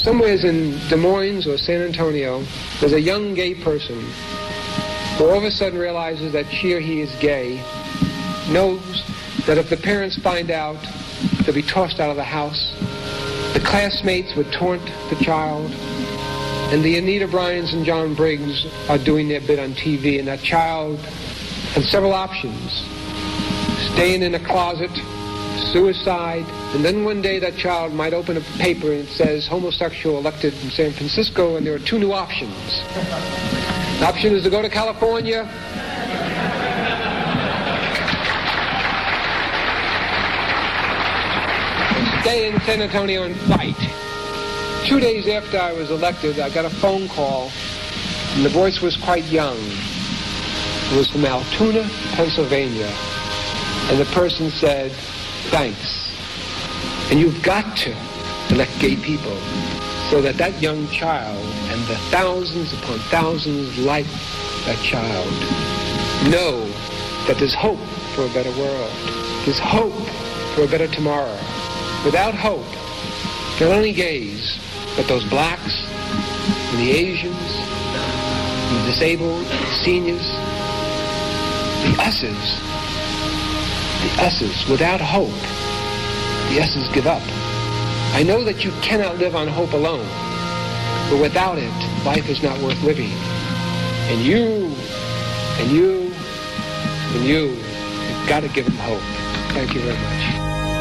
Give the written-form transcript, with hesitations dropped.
Somewheres in Des Moines or San Antonio, there's a young gay person who all of a sudden realizes that she or he is gay, knows that if the parents find out, they'll be tossed out of the house. The classmates would taunt the child, and the Anita Bryans and John Briggs are doing their bit on TV, and that child has several options. Staying in a closet, suicide, and then one day that child might open a paper and it says homosexual elected in San Francisco, and there are two new options. The option is to go to California, and stay in San Antonio and fight. 2 days after I was elected, I got a phone call, and the voice was quite young. It was from Altoona, Pennsylvania, and the person said, "Thanks. And you've got to elect gay people so that that young child and the thousands upon thousands like that child know that there's hope for a better world. There's hope for a better tomorrow. Without hope, not only gays, but those blacks and the Asians, and the disabled, the seniors, the us's, without hope, the S's give up. I know that you cannot live on hope alone, but without it, life is not worth living. And you've got to give them hope. Thank you very much.